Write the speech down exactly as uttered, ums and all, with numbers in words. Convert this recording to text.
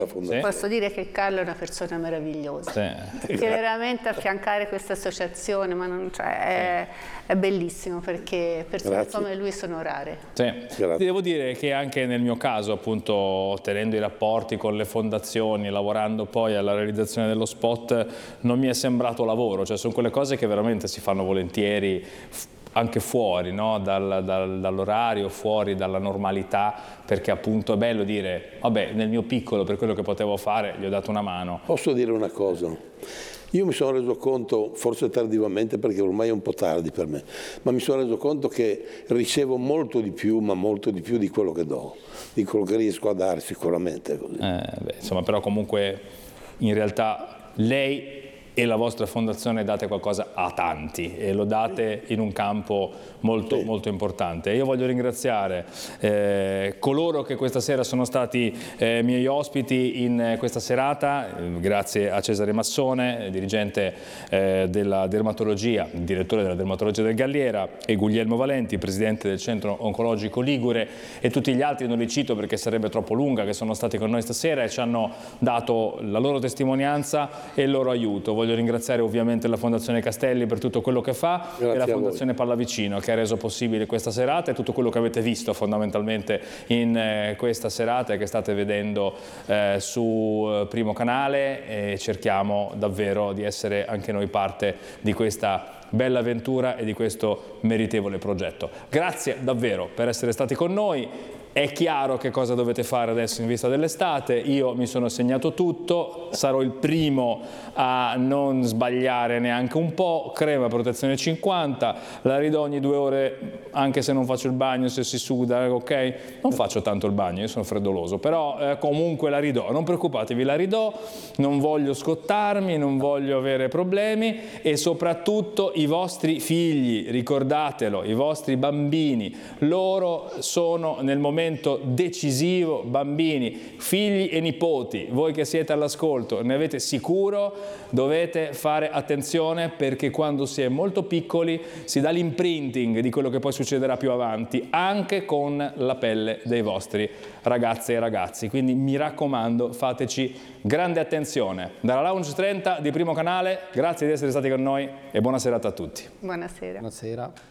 Sì. Posso dire che Carlo è una persona meravigliosa, Sì. perché veramente affiancare questa associazione, ma non, cioè, è, è bellissimo, perché persone Grazie. come lui sono rare. Sì. Grazie. Devo dire che anche nel mio caso, appunto, tenendo i rapporti con le fondazioni, lavorando poi alla realizzazione dello spot, non mi è sembrato lavoro, cioè sono quelle cose che veramente si fanno volentieri anche fuori, no? dal, dal, dall'orario, fuori dalla normalità, perché appunto è bello dire, vabbè, nel mio piccolo, per quello che potevo fare, gli ho dato una mano. Posso dire una cosa? Io mi sono reso conto, forse tardivamente perché ormai è un po' tardi per me, ma mi sono reso conto che ricevo molto di più, ma molto di più di quello che do, di quello che riesco a dare sicuramente. Così. Eh, beh, insomma, però comunque in realtà lei e la vostra fondazione date qualcosa a tanti e lo date in un campo molto, sì. molto importante. Io voglio ringraziare eh, coloro che questa sera sono stati eh, miei ospiti in questa serata, eh, grazie a Cesare Massone, dirigente eh, della dermatologia, direttore della dermatologia del Galliera, e Guglielmo Valenti, presidente del Centro Oncologico Ligure, e tutti gli altri, non li cito perché sarebbe troppo lunga, che sono stati con noi stasera e ci hanno dato la loro testimonianza e il loro aiuto. Voglio ringraziare ovviamente la Fondazione Castelli per tutto quello che fa, Grazie, e la Fondazione Pallavicino che ha reso possibile questa serata e tutto quello che avete visto fondamentalmente in eh, questa serata e che state vedendo eh, su eh, Primo Canale, e cerchiamo davvero di essere anche noi parte di questa bella avventura e di questo meritevole progetto. Grazie davvero per essere stati con noi. È chiaro che cosa dovete fare adesso in vista dell'estate, io mi sono segnato tutto, sarò il primo a non sbagliare neanche un po'. Crema protezione cinquanta, la ridò ogni due ore anche se non faccio il bagno, se si suda, ok? Non faccio tanto il bagno, io sono freddoloso, però eh, comunque la ridò, non preoccupatevi, la ridò, non voglio scottarmi, non voglio avere problemi, e soprattutto i vostri figli, ricordatelo, i vostri bambini, loro sono nel momento decisivo, bambini, figli e nipoti, voi che siete all'ascolto, ne avete sicuro, dovete fare attenzione, perché quando si è molto piccoli si dà l'imprinting di quello che poi succederà più avanti, anche con la pelle dei vostri ragazze e ragazzi. Quindi mi raccomando, fateci grande attenzione. Dalla Lounge trenta di Primo Canale, grazie di essere stati con noi e buona serata a tutti. Buonasera. Buonasera.